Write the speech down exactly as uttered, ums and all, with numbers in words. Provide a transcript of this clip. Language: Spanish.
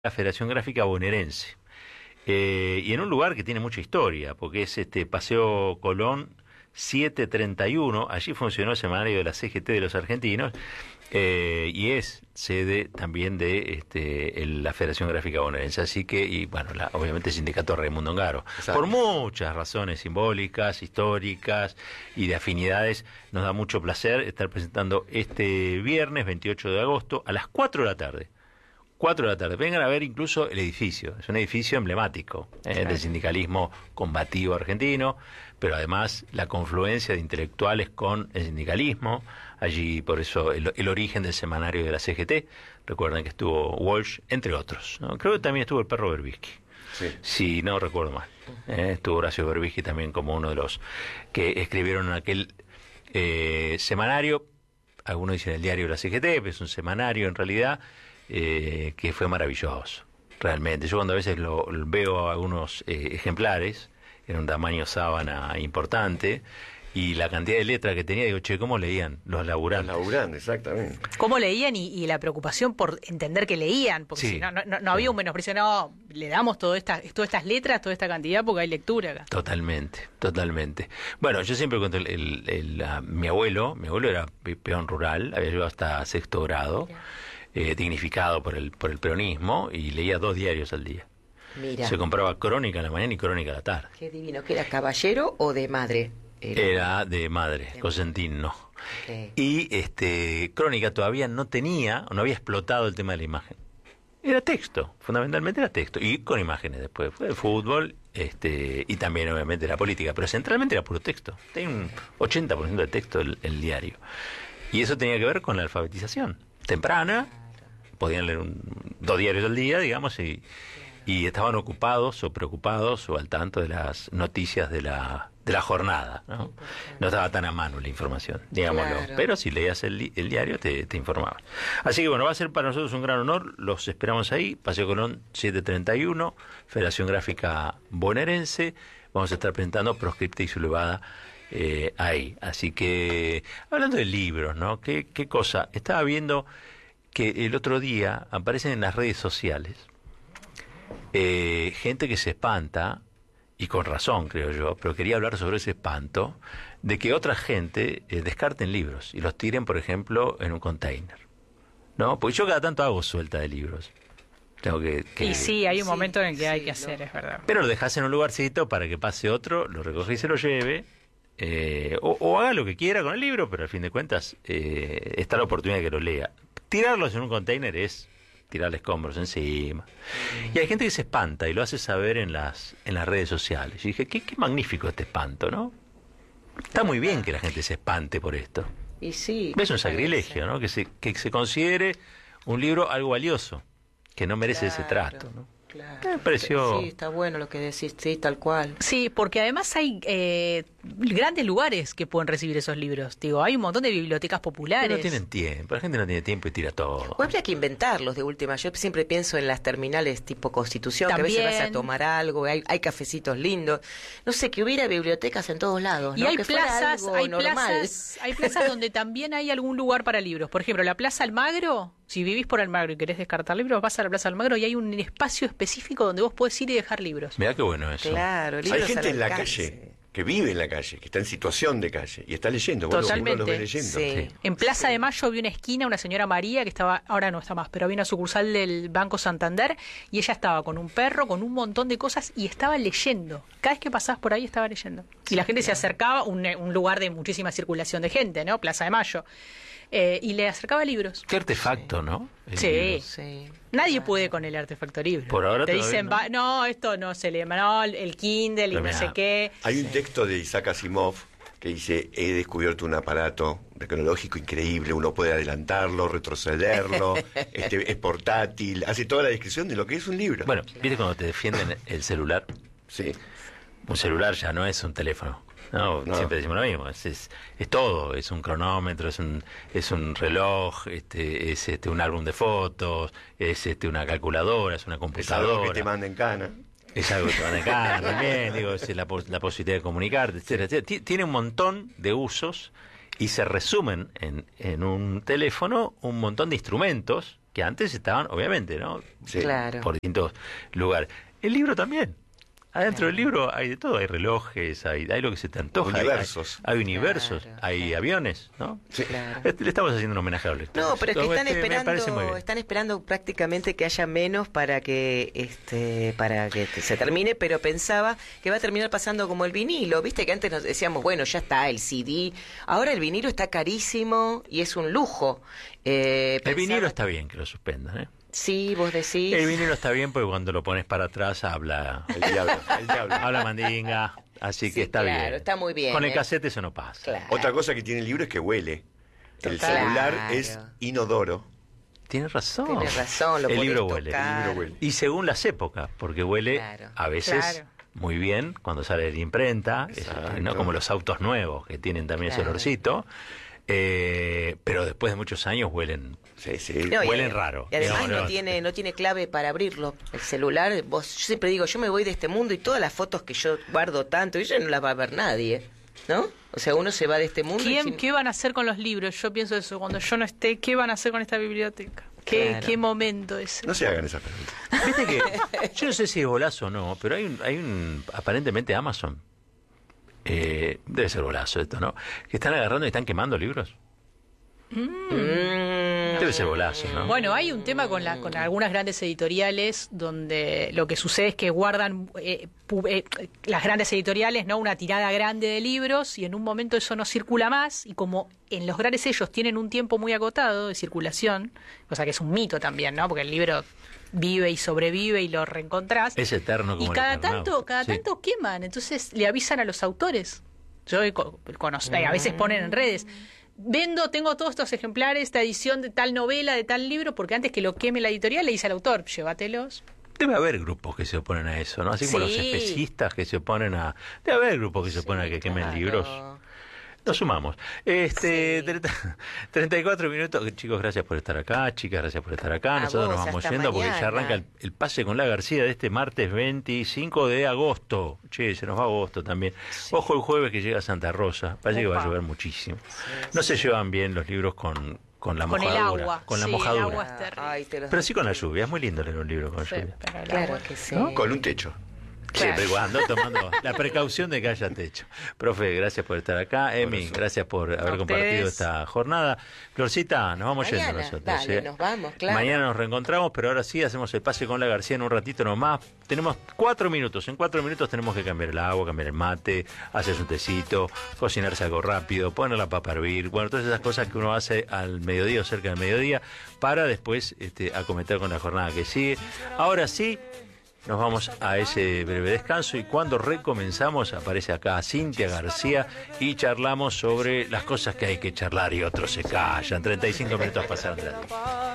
la Federación Gráfica Bonaerense. Eh, y en un lugar que tiene mucha historia, porque es este Paseo Colón setecientos treinta y uno, allí funcionó el semanario de la C G T de los argentinos, eh, y es sede también de este, el, la Federación Gráfica Bonaerense, así que, y bueno, la, obviamente el sindicato Raimundo Ongaro. Exacto. Por muchas razones simbólicas, históricas y de afinidades, nos da mucho placer estar presentando este viernes veintiocho de agosto a las cuatro de la tarde. cuatro de la tarde. Vengan a ver incluso el edificio. Es un edificio emblemático eh, claro. del sindicalismo combativo argentino, pero además la confluencia de intelectuales con el sindicalismo. Allí, por eso, el, el origen del semanario de la C G T. Recuerden que estuvo Walsh, entre otros, ¿no? Creo que también estuvo el perro Berbisky. Sí. Si no recuerdo mal. Eh, estuvo Horacio Berbisky también como uno de los que escribieron en aquel eh, semanario. Algunos dicen el diario de la C G T, pero es un semanario en realidad. Eh, que fue maravilloso, realmente. Yo cuando a veces lo, lo veo algunos eh, ejemplares, en un tamaño sábana importante, y la cantidad de letras que tenía, digo, che, ¿cómo leían los laburantes? Los laburantes, exactamente. ¿Cómo leían y, y la preocupación por entender que leían? Porque sí, si no, no, no, no había un menosprecio, no, le damos todo esta, todas estas letras, toda esta cantidad, porque hay lectura acá. Totalmente, totalmente. Bueno, yo siempre cuento, el, el, el, a, mi abuelo, mi abuelo era peón rural, había llegado hasta sexto grado, yeah. Eh, dignificado por el por el peronismo, y leía dos diarios al día. Mira. Se compraba Crónica en la mañana y Crónica a la tarde. Qué divino. ¿Que era caballero o de madre? Era, era de madre, de Cosentín no. Okay. Y este Crónica todavía no tenía, no había explotado el tema de la imagen. Era texto, fundamentalmente era texto, y con imágenes después. Fue el fútbol, este y también obviamente la política, pero centralmente era puro texto. Tenía un ochenta por ciento de texto el, el diario. Y eso tenía que ver con la alfabetización temprana. Podían leer un, dos diarios al día, digamos, y, y estaban ocupados o preocupados o al tanto de las noticias de la de la jornada, ¿no? No estaba tan a mano la información, digámoslo, claro. Pero si leías el, el diario te, te informaban. Así que bueno, va a ser para nosotros un gran honor, los esperamos ahí, Paseo Colón setecientos treinta y uno, Federación Gráfica Bonaerense, vamos a estar presentando Proscripta y Sublevada eh, ahí. Así que, hablando de libros, ¿no? ¿Qué, qué cosa? Estaba viendo que el otro día aparecen en las redes sociales eh, gente que se espanta, y con razón creo yo, pero quería hablar sobre ese espanto, de que otra gente eh, descarten libros y los tiren, por ejemplo, en un container, ¿no? Porque yo cada tanto hago suelta de libros. Tengo que, que... Y sí, hay un sí, momento en el que sí, hay que no. hacer, es verdad. Pero lo dejas en un lugarcito para que pase otro, lo recoge y se lo lleve. Eh, o, o haga lo que quiera con el libro, pero al fin de cuentas eh, está la oportunidad de que lo lea. Tirarlos en un container es tirarle escombros encima. Y hay gente que se espanta y lo hace saber en las en las redes sociales. Y dije, qué, qué magnífico este espanto, ¿no? Está muy bien que la gente se espante por esto. Y sí. Es un sacrilegio, ¿no? Que se, que se considere un libro algo valioso, que no merece claro, ese trato, ¿no? Claro. Me pareció... Sí, está bueno lo que decís, sí, tal cual. Sí, porque además hay eh, grandes lugares que pueden recibir esos libros. Digo, hay un montón de bibliotecas populares. Pero no tienen tiempo, la gente no tiene tiempo y tira todo. O habría que inventarlos de última. Yo siempre pienso en las terminales tipo Constitución, También. Que a veces vas a tomar algo, hay, hay cafecitos lindos. No sé, que hubiera bibliotecas en todos lados, ¿no? Y hay que plazas, hay normal. plazas, hay plazas donde también hay algún lugar para libros. Por ejemplo, la Plaza Almagro. Si vivís por Almagro y querés descartar libros, vas a la Plaza Almagro y hay un espacio específico donde vos podés ir y dejar libros. Mirá qué bueno eso. Claro, hay gente en la calle que vive en la calle, que está en situación de calle y está leyendo. Totalmente. Uno lo ve leyendo. Sí. Sí. En Plaza sí. de Mayo vi una esquina, una señora María que estaba, ahora no está más, pero había una sucursal del Banco Santander y ella estaba con un perro, con un montón de cosas y estaba leyendo. Cada vez que pasabas por ahí estaba leyendo. Y la gente claro. se acercaba, un, un lugar de muchísima circulación de gente, ¿no? Plaza de Mayo. Eh, y le acercaba libros. Qué artefacto, ¿no? El sí. libro. sí. Nadie claro. puede con el artefacto libro. Por ahora te dicen, no. Va, no, esto no se lee, no, el Kindle y no mirá, sé qué. Hay un texto de Isaac Asimov que dice, he descubierto un aparato tecnológico increíble, uno puede adelantarlo, retrocederlo, este, es portátil, hace toda la descripción de lo que es un libro. Bueno, claro. ¿Viste cuando te defienden el celular? Sí. Un celular ya no es un teléfono. No, no, siempre decimos lo mismo, es, es, es todo, es un cronómetro, es un es un reloj, este es este un álbum de fotos, es este una calculadora, es una computadora. Es algo que te manda en cana. Es algo que te manda en cana también, digo, es la, la posibilidad de comunicarte, etcétera, etcétera. Tiene un montón de usos y se resumen en, en un teléfono un montón de instrumentos que antes estaban, obviamente, ¿no? Sí. Claro. Por distintos lugares. El libro también. Adentro del libro hay de todo, hay relojes, hay, hay lo que se te antoja. hay- Universos. Hay, hay universos, Claro, hay claro. aviones, ¿no? Sí. Claro. Este, Le estamos haciendo un homenaje al lector. No, pero es que Esto, están este, me parece muy esperando, bien. están esperando prácticamente que haya menos para que este, para que se termine, pero pensaba que va a terminar pasando como el vinilo, viste que antes nos decíamos, bueno, ya está el C D, ahora el vinilo está carísimo y es un lujo. Eh, El pensaba- vinilo está bien que lo suspendan, ¿eh? Sí, vos decís. El vinilo está bien porque cuando lo pones para atrás habla, El diablo, el diablo. habla mandinga, así que Sí, está claro, bien. está muy bien, Con el ¿eh? cassette eso no pasa. Claro. Otra cosa que tiene el libro es que huele. El Total. celular Claro. es inodoro. Tienes razón. Tienes razón, lo El podés libro huele. tocar. El libro huele. Y según las épocas, porque huele Claro. a veces Claro. muy bien cuando sale de la imprenta, es- Exacto. no como los autos nuevos que tienen también ese Claro. olorcito, eh, pero después de muchos años huelen. Sí, sí. No, y Huelen ade- raro. Y además No, no, no. tiene no tiene clave para abrirlo. El celular, vos, yo siempre digo, yo me voy de este mundo y todas las fotos que yo guardo tanto, ella no las va a ver nadie, ¿no? O sea, uno se va de este mundo. y ¿Quién, sin- ¿Qué van a hacer con los libros? Yo pienso eso, cuando yo no esté, ¿qué van a hacer con esta biblioteca? ¿Qué, Claro. qué momento ese? No se hagan esas preguntas. Viste que, yo no sé si es bolazo o no, pero hay un, hay un aparentemente Amazon, eh, debe ser bolazo esto, ¿no? Que están agarrando y están quemando libros. Mm, Debe ser bolazo, ¿no? Bueno, hay un tema con, la, con algunas grandes editoriales donde lo que sucede es que guardan eh, pu- eh, las grandes editoriales, ¿no? Una tirada grande de libros y en un momento eso no circula más y como en los grandes sellos tienen un tiempo muy acotado de circulación, cosa que es un mito también, ¿no? Porque el libro vive y sobrevive y lo reencontrás. Es eterno como Y el cada Eternauta. tanto, cada Sí. tanto queman, entonces le avisan a los autores. Yo he co- conoc- eh, a veces ponen en redes. Vendo, tengo todos estos ejemplares, esta edición de tal novela, de tal libro, porque antes que lo queme la editorial le dice al autor, llévatelos. Debe haber grupos que se oponen a eso, ¿no? Así como los Sí. especistas que se oponen a... Debe haber grupos que se oponen a que quemen claro. libros. Nos sumamos. Este, treinta treinta y cuatro minutos. Chicos, gracias por estar acá. Chicas, gracias por estar acá. A Nosotros vos, nos vamos hasta yendo porque ya mañana. arranca el, el pase con la García de este martes veinticinco de agosto. Che, se nos va agosto también. Ojo el jueves que llega Santa Rosa. Parece que va a Opa. llover muchísimo. No se llevan bien los libros con, con la Con el mojadura. agua. Con la Sí, el mojadura. agua es terrible. Ay, te los- Pero sí con la lluvia. Es muy lindo leer un libro con Sí, lluvia. pero el Claro agua- que sí. Con un techo. Siempre y cuando tomando la precaución de que haya techo. Profe, gracias por estar acá. Emi, gracias por haber A compartido ustedes. esta jornada. Florcita, nos vamos yendo Mañana, nosotros. dale, ¿eh? nos vamos, claro. Mañana nos reencontramos, pero ahora sí hacemos el pase con la García en un ratito nomás. Tenemos cuatro minutos. En cuatro minutos tenemos que cambiar el agua, cambiar el mate, hacer un tecito, cocinarse algo rápido, poner la papa a hervir. Bueno, todas esas cosas que uno hace al mediodía o cerca del mediodía para después este, acometer con la jornada que sigue. Ahora sí. Nos vamos a ese breve descanso y cuando recomenzamos aparece acá Cintia García y charlamos sobre las cosas que hay que charlar y otros se callan. treinta y cinco minutos pasaron de la diez.